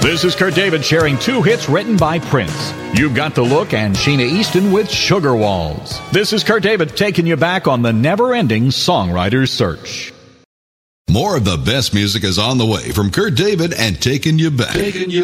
This is Kurt David sharing two hits written by Prince. You've Got the Look and Sheena Easton with Sugar Walls. This is Kurt David taking you back on the never-ending songwriter's search. More of the best music is on the way from Kurt David and Taking You Back.